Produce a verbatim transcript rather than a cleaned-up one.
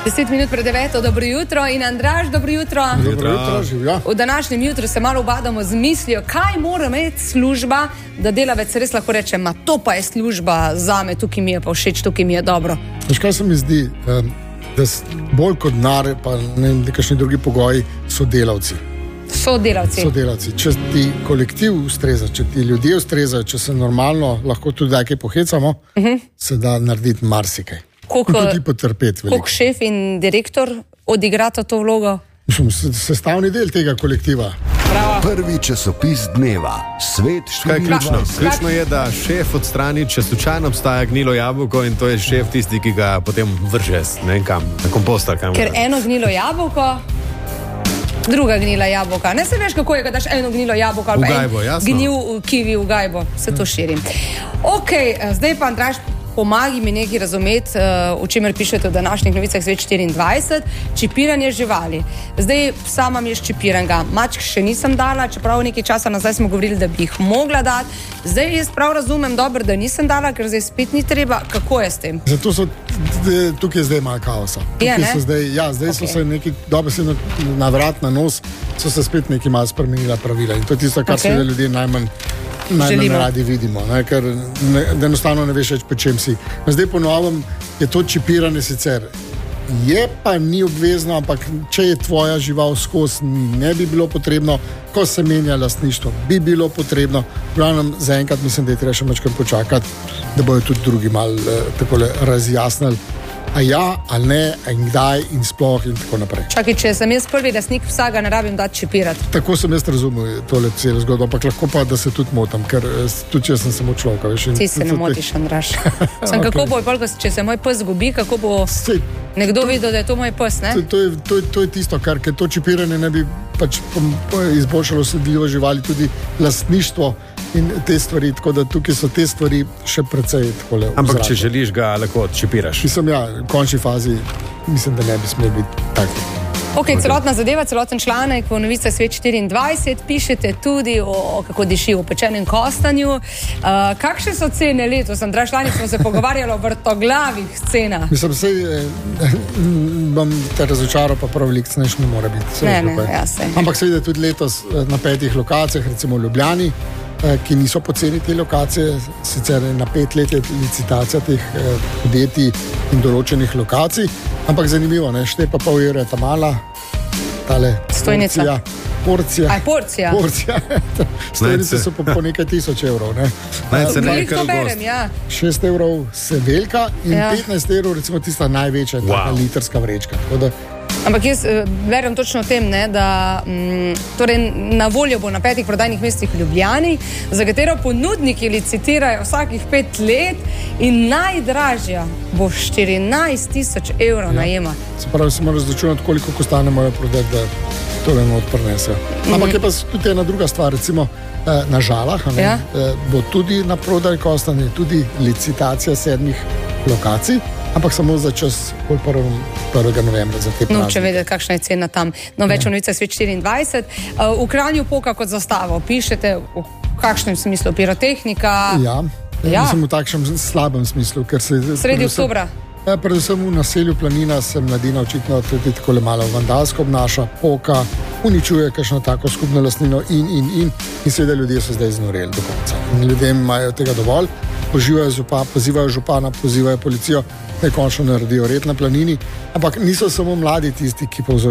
Deset minut pred deveto, dobro jutro in Andraž, dobro jutro. Dobro jutro, živja. V današnjem jutru se malo ubadamo z mislijo, kaj mora imeti služba, da delavec res lahko reče, ma to pa je služba zame, tukaj mi je pa všeč, tukaj mi je dobro. Veš, kaj se mi zdi, da bolj kot denar, pa ne nekakšni drugi pogoji, so delavci. So delavci. So delavci. Če ti kolektiv ustreza, če ti ljudje ustrezajo, če se normalno lahko tudi nekaj pohecamo, uh -huh. se da narediti marsikaj. Koliko šef in direktor odigrata to vlogo? Mislim, sestavni del tega kolektiva. Bravo. Prvi časopis dneva. Svet številka. Ključno je, da šef odstrani, če slučajno obstaja gnilo jabolko, in to je šef tisti, ki ga potem vrže ne vem kam, na kompostar. Kam Ker eno gnilo jabolko, druga gnila jabolka. Ne se veš, kako je, da daš eno gnilo jabolko ali pa gajbo, en gnil kivi v gajbo. Se to širi. Ok, zdaj pa Andraž, pomagi mi nekaj razumeti, o čemer pišete v današnjih novicah Svet štiriindvajset, čipiranje živali. Zdaj sama mi je ščipiranga, mačk še nisem dala, čeprav nekaj časa nazaj smo govorili, da bi jih mogla dati. Zdaj jaz prav razumem dobro, da nisem dala, ker zdaj spet ni treba. Kako je s tem? Zato so, tukaj je zdaj malo kaosa. Je, ne? So zdaj, ja, zdaj okay. so se neki, dobro se na vrat, na nos, so se spet neki malo spremenila pravila. In to je tisto, kar okay. se ljudje najmanj najmanj radi vidimo, ne? Ker ne, enostavno ne veš več, po čem si. Zdaj po novem je to čipiranje sicer. Je pa ni obvezno, ampak če je tvoja žival skozi, ne bi bilo potrebno, ko se menja lastništvo, bi bilo potrebno. Glavnem, zaenkrat mislim, da je treba še malo počakati, da bojo tudi drugi malo eh, takole razjasnili, a ja, ali ne, in kdaj in sploh in tako naprej. Čakaj, če sem jaz prvi lastnik psa, ga ne rabim dati čipirati. Tako sem jaz razumel tole celo zgodbo, ampak lahko pa, da se tudi motam, ker tudi če sem samo človek. Veš, Ti se ne motiš, Andraž. Sem okay. Kako bo, če se moj pes zgubi, kako bo Sej, nekdo to, videl, da je to moj pes, ne? To, to, je, to, je, to je tisto, kar ker to čipiranje ne bi pač izboljšalo sledljivo živali, tudi lastništvo in te stvari, tako da tukaj so te stvari še precej takole vzražene. Ampak če želiš, ga lahko čipiraš. Mislim, ja, v končni fazi mislim, da ne bi smeli biti tako. Ok, celotna zadeva, celoten članek v novicah Svet štiriindvajset, pišete tudi o, o kako diši v pečenem kostanju. Uh, kakšne so cene letos? Andraž, lani smo se pogovarjali o vrtoglavih cenah. Mislim, sej, eh, bom te razočaral, pa prav veliko cenejš ne mora biti. Ne, ne, ja, sej. Ampak seveda tudi letos na petih lokacijah, recimo v Ljubljani, ki niso poceni te lokacije, sicer na pet let je licitacija teh podjetij in določenih lokacij, ampak zanimivo, ne, šte pa pol evra je ta mala, tale stojnica. Porcija. Aj, porcija. Porcija. Stojnice so po, po nekaj tisoč evrov, ne. Koliko berem, ja. Šest evrov se velika in ja. petnajst evrov recimo tista največja, wow. taka litrska vrečka. Tako da Ampak jaz uh, verjam točno o tem, ne, da m, torej na voljo bo na petih prodajnih mestih v Ljubljani, za katero ponudniki licitirajo vsakih pet let in najdražja bo štirinajst tisoč evrov ja. najema. Se pravi, se mora izračunati, koliko kostane morajo prodati, da to vemo odprnesejo. Mm. Ampak je pa tudi ena druga stvar, recimo eh, na Žalah ne, ja. eh, bo tudi na prodaj kostanje, tudi licitacija sedmih lokacij, ampak samo za čas prvega novembra za te praznike. No, če vedeti, kakšna je cena tam. No, več o novicah Svet štiriindvajset. Uh, v Kranju poka kot zastavo. Pišete v kakšnem smislu? Pirotehnika? Ja, ja. Mislim v takšnem slabem smislu. Ker se Sredi oktobra? Ja, predvsem v naselju Planina se mladina očitno tudi tako malo vandalsko obnaša, poka, uničuje kakšno tako skupno lastnino in, in, in. In seveda ljudje so zdaj znoreli do konca. In ljudem imajo tega dovolj. Pozivajo župana, pozivajo župana, pozivajo policijo, da končno naredijo red na Planini, ampak niso samo mladi tisti, ki povzročajo